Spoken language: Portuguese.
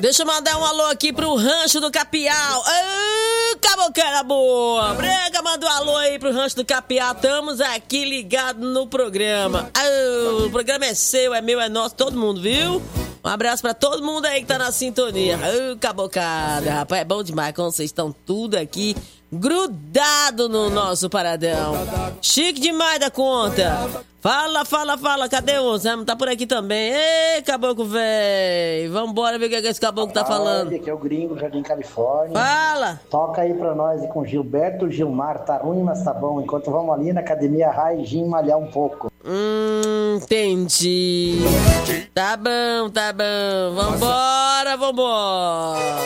Deixa eu mandar um alô aqui pro Rancho do Capial. Cabocla boa. Brega, manda um alô aí pro Rancho do Capial. Estamos aqui ligados no programa. O programa é seu, é meu, é nosso, todo mundo, viu? Um abraço pra todo mundo aí que tá na sintonia. Cabocada, rapaz, é bom demais quando vocês estão tudo aqui grudado no nosso paradão. Chique demais da conta. Fala, cadê o Zé? Tá por aqui também. Ei, caboclo, véi. Vambora ver o que esse caboclo tá falando. Aqui é o Gringo, Jardim Califórnia. Fala. Toca aí pra nós e com Gilberto Gilmar. Tá ruim, mas tá bom. Enquanto vamos ali na Academia Raijin malhar um pouco. Entendi. Tá bom. Vambora.